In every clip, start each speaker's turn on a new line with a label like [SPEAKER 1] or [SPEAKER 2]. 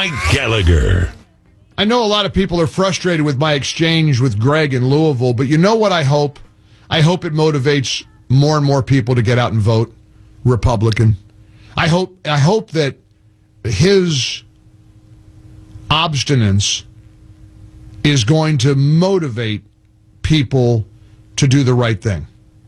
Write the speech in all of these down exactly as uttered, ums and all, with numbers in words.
[SPEAKER 1] Mike Gallagher.
[SPEAKER 2] I know a lot of people are frustrated with my exchange with Greg in Louisville, but you know what I hope? I hope it motivates more and more people to get out and vote Republican. I hope I hope that his obstinance is going to motivate people to do the right thing.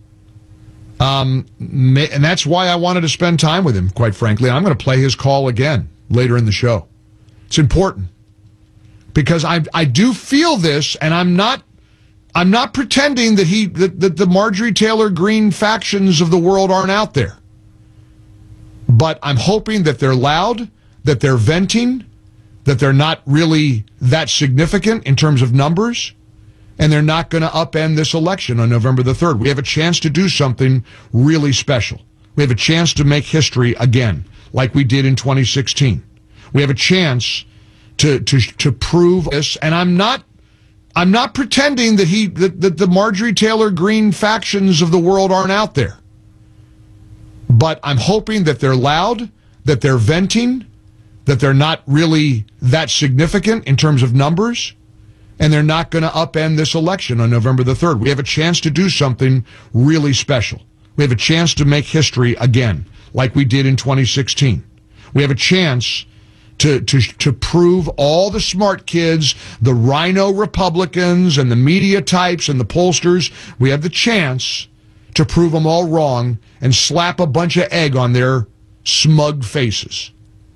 [SPEAKER 2] Um, and that's why I wanted to spend time with him, quite frankly. I'm going to play his call again later in the show. It's important because I I do feel this, and I'm not I'm not pretending that he that, that the Marjorie Taylor Greene factions of the world aren't out there. But I'm hoping that they're loud, that they're venting, that they're not really that significant in terms of numbers, and they're not going to upend this election on November the third. We have a chance to do something really special. We have a chance to make history again, like we did in twenty sixteen. We have a chance to to to prove this, and I'm not I'm not pretending that he that, that the Marjorie Taylor Greene factions of the world aren't out there. But I'm hoping that they're loud, that they're venting, that they're not really that significant in terms of numbers, and they're not going to upend this election on November the third. We have a chance to do something really special. We have a chance to make history again, like we did in twenty sixteen. We have a chance to to to prove all the smart kids, the rhino Republicans and the media types and the pollsters, we have the chance to prove them all wrong and slap a bunch of egg on their smug faces.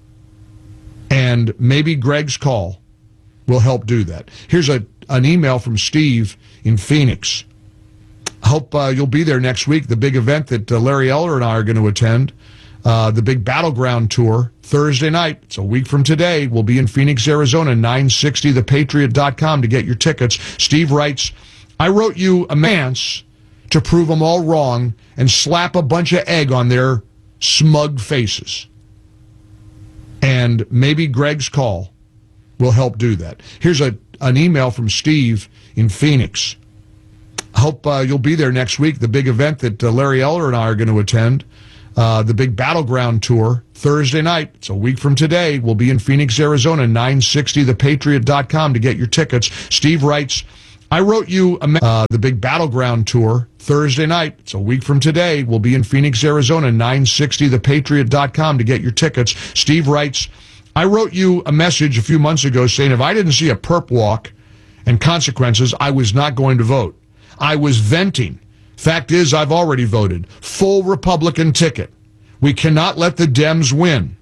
[SPEAKER 2] And maybe Greg's call will help do that. Here's a an email from Steve in Phoenix. I hope uh, you'll be there next week, the big event that uh, Larry Eller and I are going to attend, uh, the big Battleground Tour, Thursday night. It's a week from today. We'll be in Phoenix, Arizona, nine sixty the patriot dot com to get your tickets. Steve writes, I wrote you a mance to prove them all wrong and slap a bunch of egg on their smug faces. And maybe Greg's call will help do that. Here's a an email from Steve in Phoenix. I hope uh, you'll be there next week, the big event that uh, Larry Eller and I are going to attend, uh, the big Battleground Tour, Thursday night. It's a week from today. We'll be in Phoenix, Arizona, nine sixty the patriot dot com to get your tickets. Steve writes, I wrote you a uh, the big Battleground Tour, Thursday night. It's a week from today. We'll be in Phoenix, Arizona, nine sixty the patriot dot com to get your tickets. Steve writes, I wrote you a message a few months ago saying if I didn't see a perp walk and consequences, I was not going to vote. I was venting. Fact is, I've already voted. Full Republican ticket. We cannot let the Dems win.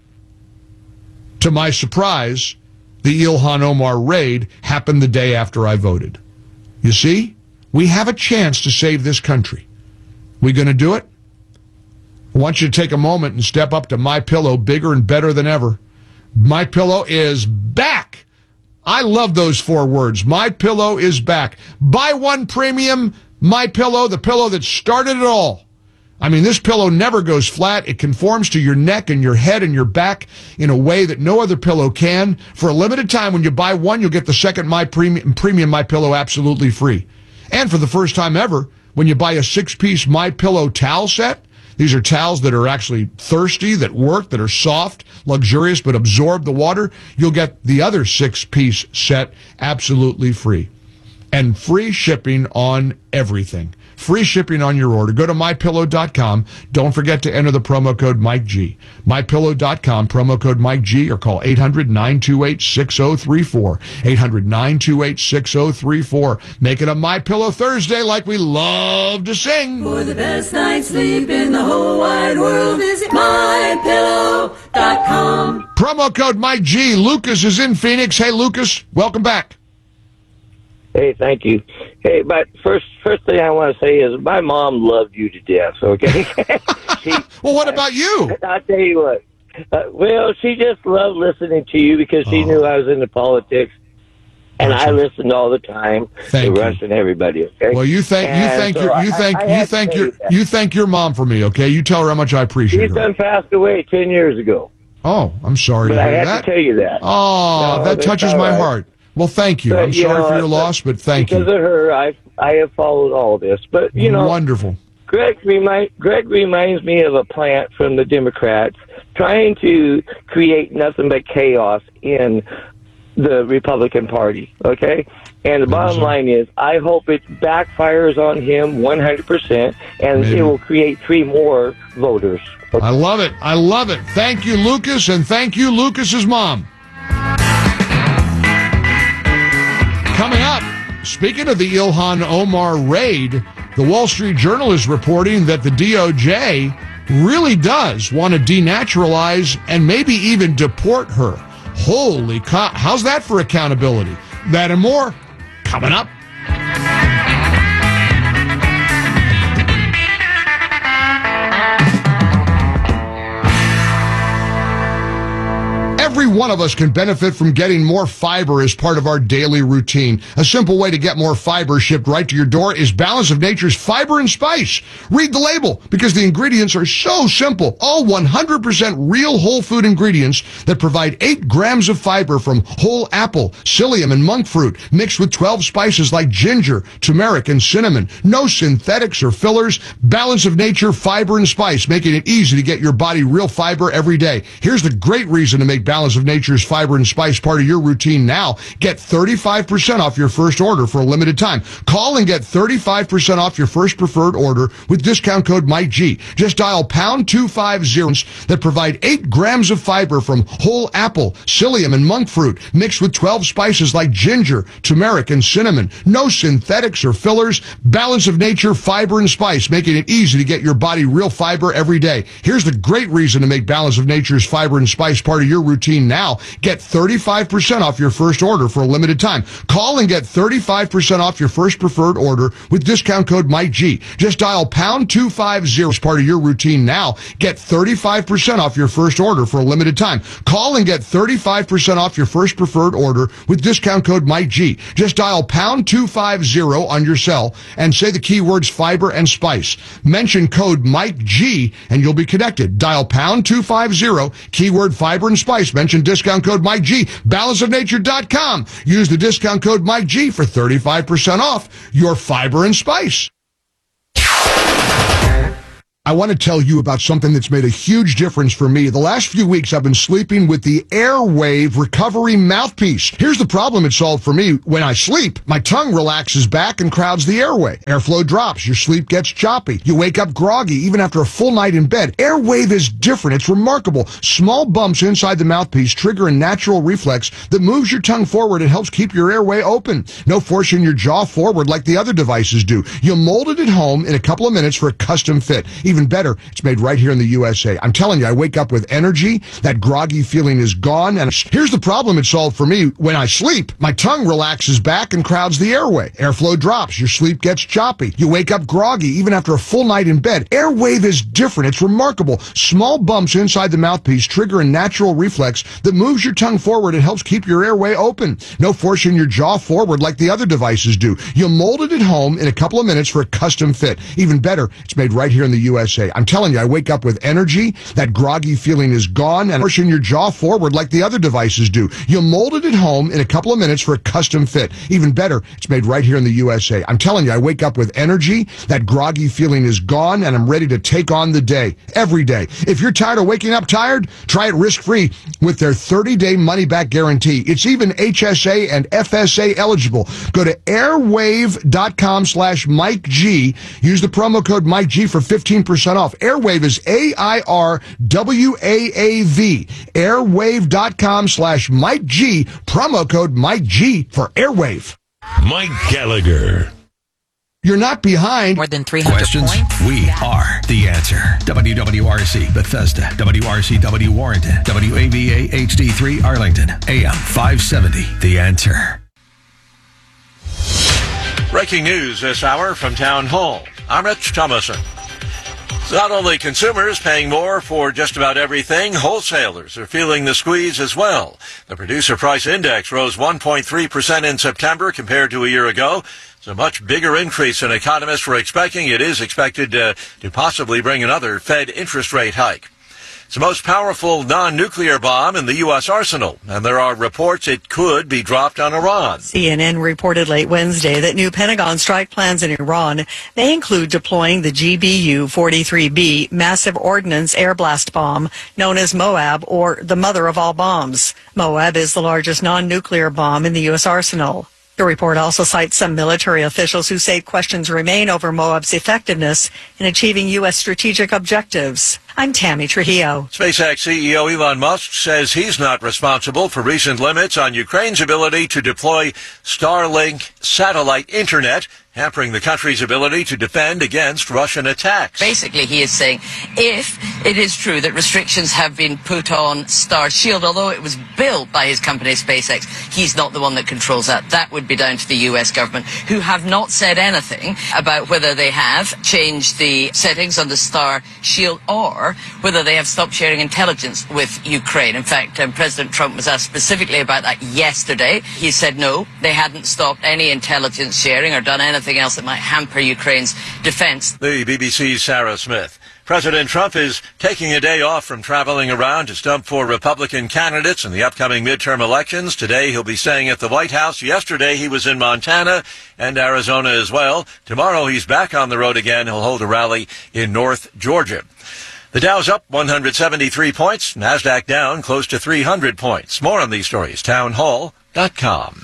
[SPEAKER 2] To my surprise, the Ilhan Omar raid happened the day after I voted. You see, we have a chance to save this country. We going to do it? I want you to take a moment and step up to MyPillow, bigger and better than ever. MyPillow is back. I love those four words. MyPillow is back. Buy one premium MyPillow, the pillow that started it all. I mean, this pillow never goes flat. It conforms to your neck and your head and your back in a way that no other pillow can. For a limited time, when you buy one, you'll get the second My Premium, premium MyPillow absolutely free. And for the first time ever, when you buy a six-piece MyPillow towel set, these are towels that are actually thirsty, that work, that are soft, luxurious, but absorb the water. You'll get the other six-piece set absolutely free. And free shipping on everything. Free shipping on your order. Go to my pillow dot com. Don't forget to enter the promo code Mike G. my pillow dot com, promo code Mike G, or call eight hundred, nine two eight, six oh three four. eight hundred, nine two eight, six oh three four. Make it a MyPillow Thursday like we love to sing.
[SPEAKER 3] For the best night's sleep in the whole wide world, visit my pillow dot com.
[SPEAKER 2] Promo code Mike G. Lucas is in Phoenix. Hey, Lucas, welcome back.
[SPEAKER 4] Hey, thank you. Hey, but first first thing I want to say is my mom loved you to death, okay? she,
[SPEAKER 2] well, what about you?
[SPEAKER 4] I'll tell you what. Uh, well, she just loved listening to you because she oh. knew I was into politics, and I listened all the time
[SPEAKER 2] thank
[SPEAKER 4] to
[SPEAKER 2] you.
[SPEAKER 4] Russ and everybody, okay?
[SPEAKER 2] Well, you thank you thank so your you thank I, I you thank your you, you thank your mom for me, okay? You tell her how much I appreciate
[SPEAKER 4] She's
[SPEAKER 2] her.
[SPEAKER 4] done passed away ten years ago.
[SPEAKER 2] Oh, I'm sorry
[SPEAKER 4] but
[SPEAKER 2] to
[SPEAKER 4] I
[SPEAKER 2] hear
[SPEAKER 4] had
[SPEAKER 2] that.
[SPEAKER 4] to tell you that.
[SPEAKER 2] Oh,
[SPEAKER 4] no,
[SPEAKER 2] that touches my
[SPEAKER 4] right.
[SPEAKER 2] heart. Well, thank you.
[SPEAKER 4] But,
[SPEAKER 2] I'm sorry
[SPEAKER 4] you know,
[SPEAKER 2] for your loss, but thank
[SPEAKER 4] because
[SPEAKER 2] you.
[SPEAKER 4] Because of her, I I have followed all this. But, you know.
[SPEAKER 2] Wonderful.
[SPEAKER 4] Greg remind Greg reminds me of a plant from the Democrats trying to create nothing but chaos in the Republican Party. Okay, and the bottom line is, I hope it backfires on him one hundred percent, and
[SPEAKER 2] Maybe.
[SPEAKER 4] it will create three more voters. Okay?
[SPEAKER 2] I love it. I love it. Thank you, Lucas, and thank you, Lucas's mom. Coming up, speaking of the Ilhan Omar raid, the Wall Street Journal is reporting that the D O J really does want to denaturalize and maybe even deport her. Holy cow. How's that for accountability? That and more coming up. Every one of us can benefit from getting more fiber as part of our daily routine. A simple way to get more fiber shipped right to your door is Balance of Nature's Fiber and Spice. Read the label, because the ingredients are so simple. All one hundred percent real whole food ingredients that provide eight grams of fiber from whole apple, psyllium, and monk fruit, mixed with twelve spices like ginger, turmeric, and cinnamon. No synthetics or fillers. Balance of Nature Fiber and Spice, making it easy to get your body real fiber every day. Here's the great reason to make Balance of Nature's Fiber and Spice part of your routine now. Get thirty-five percent off your first order for a limited time. Call and get thirty-five percent off your first preferred order with discount code Mike G. Just dial pound two fifty that provide eight grams of fiber from whole apple, psyllium, and monk fruit, mixed with twelve spices like ginger, turmeric, and cinnamon. No synthetics or fillers. Balance of Nature Fiber and Spice, making it easy to get your body real fiber every day. Here's the great reason to make Balance of Nature's Fiber and Spice part of your routine now. Get thirty-five percent off your first order for a limited time. Call and get thirty-five percent off your first preferred order with discount code Mike G. Just dial pound two fifty as part of your routine now. Get thirty-five percent off your first order for a limited time. Call and get thirty-five percent off your first preferred order with discount code Mike G. Just dial pound two fifty on your cell and say the keywords fiber and spice. Mention code Mike G and you'll be connected. Dial pound two fifty, keyword fiber and spice. Mention discount code Mike G. balance of nature dot com. Use the discount code Mike G for thirty-five percent off your fiber and spice. I want to tell you about something that's made a huge difference for me. The last few weeks, I've been sleeping with the Airwave Recovery Mouthpiece. Here's the problem it solved for me. When I sleep, my tongue relaxes back and crowds the airway. Airflow drops. Your sleep gets choppy. You wake up groggy even after a full night in bed. Airwave is different. It's remarkable. Small bumps inside the mouthpiece trigger a natural reflex that moves your tongue forward and helps keep your airway open. No forcing your jaw forward like the other devices do. You mold it at home in a couple of minutes for a custom fit. Even better, it's made right here in the U S A. I'm telling you, I wake up with energy. That groggy feeling is gone. And here's the problem it solved for me. When I sleep, my tongue relaxes back and crowds the airway. Airflow drops. Your sleep gets choppy. You wake up groggy even after a full night in bed. Airwave is different. It's remarkable. Small bumps inside the mouthpiece trigger a natural reflex that moves your tongue forward and helps keep your airway open. No forcing your jaw forward like the other devices do. You mold it at home in a couple of minutes for a custom fit. Even better, it's made right here in the U S A. I'm telling you, I wake up with energy. That groggy feeling is gone, and pushing your jaw forward like the other devices do. You mold it at home in a couple of minutes for a custom fit. Even better, it's made right here in the U S A. I'm telling you, I wake up with energy. That groggy feeling is gone, and I'm ready to take on the day, every day. If you're tired of waking up tired, try it risk-free with their thirty-day money-back guarantee. It's even H S A and F S A eligible. Go to airwave.com slash Mike G. Use the promo code Mike G for fifteen percent off. Airwave is A I R W A A V. Airwave.com slash Mike G. Promo code Mike G for Airwave.
[SPEAKER 1] Mike Gallagher.
[SPEAKER 2] You're not behind.
[SPEAKER 5] More than three hundred
[SPEAKER 6] Questions?
[SPEAKER 5] points?
[SPEAKER 6] We are the answer. W W R C Bethesda, W R C W Warrenton, W A V A H D three Arlington, A M five seventy. The Answer.
[SPEAKER 1] Breaking news this hour from Town Hall. I'm Rich Thomason. It's not only consumers paying more for just about everything, wholesalers are feeling the squeeze as well. The Producer Price Index rose one point three percent in September compared to a year ago. It's a much bigger increase than economists were expecting. It is expected uh, to possibly bring another Fed interest rate hike. It's the most powerful non-nuclear bomb in the U S arsenal, and there are reports it could be dropped on Iran.
[SPEAKER 5] C N N reported late Wednesday that new Pentagon strike plans in Iran may include deploying the G B U forty-three B massive ordnance air blast bomb known as Moab, or the mother of all bombs. Moab is the largest non-nuclear bomb in the U S arsenal. The report also cites some military officials who say questions remain over Moab's effectiveness in achieving U S strategic objectives. I'm Tammy Trujillo.
[SPEAKER 1] SpaceX C E O Elon Musk says he's not responsible for recent limits on Ukraine's ability to deploy Starlink satellite internet, hampering the country's ability to defend against Russian attacks.
[SPEAKER 7] Basically, he is saying if it is true that restrictions have been put on Starshield, although it was built by his company SpaceX, he's not the one that controls that. That would be down to the U S government, who have not said anything about whether they have changed the settings on the Starshield or whether they have stopped sharing intelligence with Ukraine. In fact, um, President Trump was asked specifically about that yesterday. He said no, they hadn't stopped any intelligence sharing or done anything else that might hamper Ukraine's defense.
[SPEAKER 1] The B B C's Sarah Smith. President Trump is taking a day off from traveling around to stump for Republican candidates in the upcoming midterm elections. Today he'll be staying at the White House. Yesterday he was in Montana and Arizona as well. Tomorrow he's back on the road again. He'll hold a rally in North Georgia. The Dow's up one hundred seventy-three points. NASDAQ down close to three hundred points. More on these stories, town hall dot com.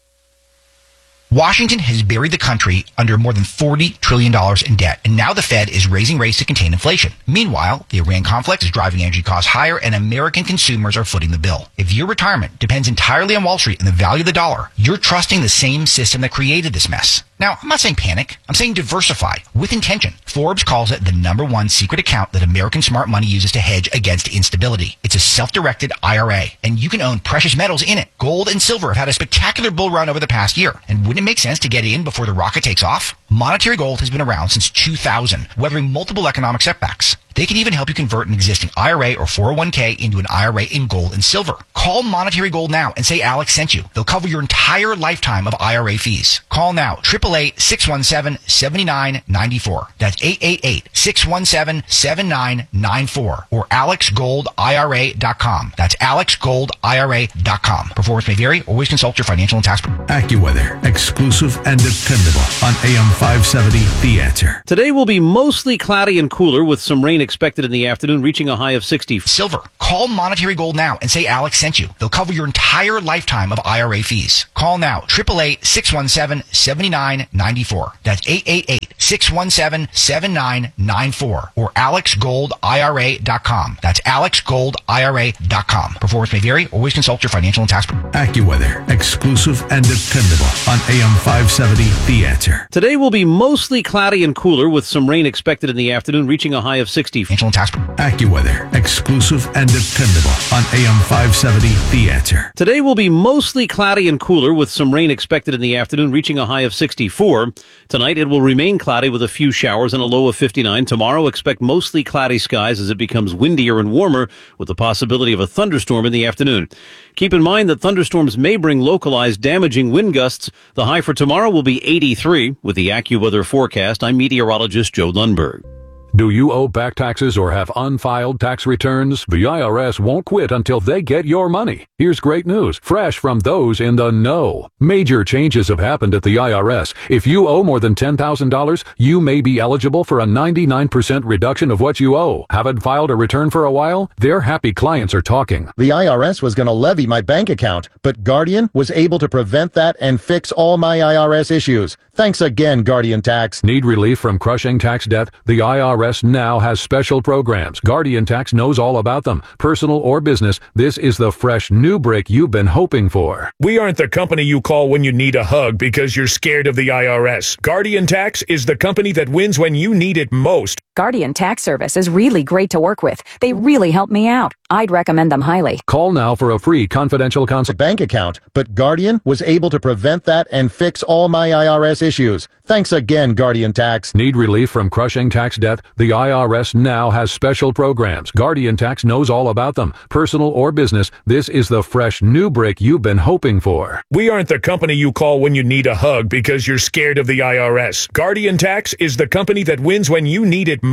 [SPEAKER 8] Washington has buried the country under more than forty trillion dollars in debt, and now the Fed is raising rates to contain inflation. Meanwhile, the Iran conflict is driving energy costs higher, and American consumers are footing the bill. If your retirement depends entirely on Wall Street and the value of the dollar, you're trusting the same system that created this mess. Now, I'm not saying panic. I'm saying diversify with intention. Forbes calls it the number one secret account that American smart money uses to hedge against instability. It's a self-directed I R A, and you can own precious metals in it. Gold and silver have had a spectacular bull run over the past year. And wouldn't it make sense to get in before the rocket takes off? Monetary Gold has been around since two thousand, weathering multiple economic setbacks. They can even help you convert an existing I R A or four oh one k into an I R A in gold and silver. Call Monetary Gold now and say Alex sent you. They'll cover your entire lifetime of I R A fees. Call now, eight eight eight, six one seven, seven nine nine four. That's eight eight eight, six one seven, seven nine nine four or alex gold I R A dot com. That's alex gold I R A dot com. Performance may vary. Always consult your financial and tax.
[SPEAKER 6] AccuWeather, exclusive and dependable on A M five seventy, The Answer.
[SPEAKER 9] Today will be mostly cloudy and cooler with some rain expected in the afternoon, reaching a high of sixty.
[SPEAKER 8] Silver. Call Monetary Gold now and say Alex sent you. They'll cover your entire lifetime of I R A fees. Call now, eight eight eight, six one seven, seven nine nine four. That's eight eight eight, six one seven, seven nine nine four or alex gold I R A dot com. That's alex gold I R A dot com. Performance may vary. Always consult your financial and tax.
[SPEAKER 6] AccuWeather, exclusive and dependable on A M five seventy, The Answer.
[SPEAKER 9] Today will be mostly cloudy and cooler with some rain expected in the afternoon, reaching a high of sixty.
[SPEAKER 8] Financial and tax.
[SPEAKER 6] AccuWeather, exclusive and dependable on A M five seventy, The Answer.
[SPEAKER 9] Today will be mostly cloudy and cooler with some rain expected in the afternoon, reaching a high of sixty-four. Tonight it will remain cloudy with a few showers and a low of fifty-nine. Tomorrow expect mostly cloudy skies as it becomes windier and warmer with the possibility of a thunderstorm in the afternoon. Keep in mind that thunderstorms may bring localized damaging wind gusts. The high for tomorrow will be eighty-three. With the AccuWeather forecast, I'm meteorologist Joe Lundberg.
[SPEAKER 10] Do you owe back taxes or have unfiled tax returns? The I R S won't quit until they get your money. Here's great news, fresh from those in the know. Major changes have happened at the I R S. If you owe more than ten thousand dollars, you may be eligible for a ninety-nine percent reduction of what you owe. Haven't filed a return for a while? Their happy clients are talking.
[SPEAKER 11] The I R S was going to levy my bank account, but Guardian was able to prevent that and fix all my I R S issues. Thanks again, Guardian Tax.
[SPEAKER 10] Need relief from crushing tax debt? The I R S now has special programs. Guardian Tax knows all about them. Personal or business, this is the fresh new break you've been hoping for.
[SPEAKER 12] We aren't the company you call when you need a hug because you're scared of the I R S. Guardian Tax is the company that wins when you need it most.
[SPEAKER 13] Guardian Tax Service is really great to work with. They really help me out. I'd recommend them highly.
[SPEAKER 10] Call now for a free confidential consult.
[SPEAKER 11] Bank account, but Guardian was able to prevent that and fix all my I R S issues. Thanks again, Guardian Tax.
[SPEAKER 10] Need relief from crushing tax debt? The I R S now has special programs. Guardian Tax knows all about them. Personal or business, this is the fresh new break you've been hoping for.
[SPEAKER 12] We aren't the company you call when you need a hug because you're scared of the I R S. Guardian Tax is the company that wins when you need it most.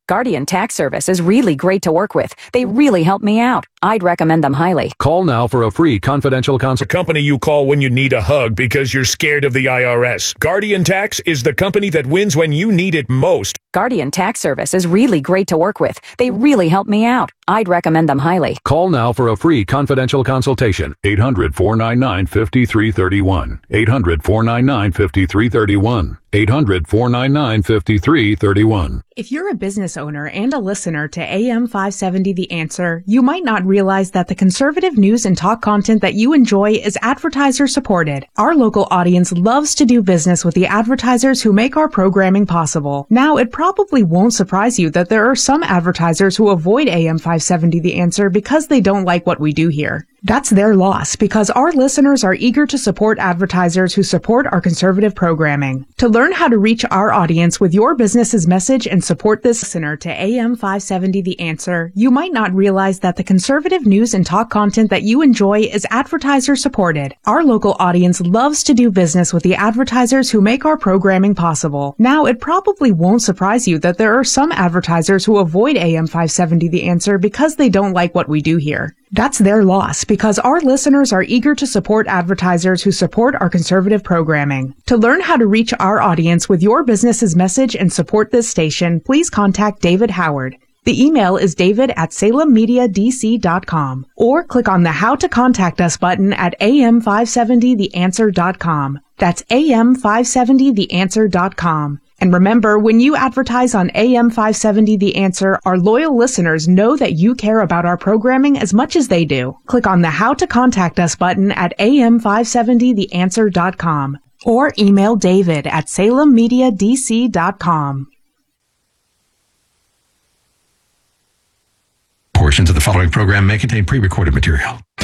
[SPEAKER 13] Guardian Tax Service is really great to work with. They really help me out. I'd recommend them highly.
[SPEAKER 10] Call now for a free confidential consult.
[SPEAKER 12] The company you call when you need a hug because you're scared of the I R S. Guardian Tax is the company that wins when you need it most.
[SPEAKER 13] Guardian Tax Service is really great to work with. They really help me out. I'd recommend them highly.
[SPEAKER 10] Call now for a free confidential consultation. eight hundred, four nine nine, five three three one. eight hundred, four nine nine, five three three one. eight hundred, four nine nine, five three three one.
[SPEAKER 14] If you're a business owner and a listener to A M five seventy The Answer, you might not realize that the conservative news and talk content that you enjoy is advertiser supported. Our local audience loves to do business with the advertisers who make our programming possible. Now, it probably won't surprise you that there are some advertisers who avoid A M five seventy The Answer because they don't like what we do here. That's their loss, because our listeners are eager to support advertisers who support our conservative programming. To learn how to reach our audience with your business's message and support this listener to A M five seventy The Answer, you might not realize that the conservative news and talk content that you enjoy is advertiser supported. Our local audience loves to do business with the advertisers who make our programming possible. Now, it probably won't surprise you that there are some advertisers who avoid A M five seventy The Answer because they don't like what we do here. That's their loss, because our listeners are eager to support advertisers who support our conservative programming. To learn how to reach our audience with your business's message and support this station, please contact David Howard. The email is david at salem media d c dot com, or click on the How to Contact Us button at a m five seventy the answer dot com. That's a m five seventy the answer dot com. And remember, when you advertise on A M five seventy The Answer, our loyal listeners know that you care about our programming as much as they do. Click on the How to Contact Us button at a m five seventy the answer dot com, or email David at salem media d c dot com.
[SPEAKER 6] Portions of the following program may contain pre-recorded material.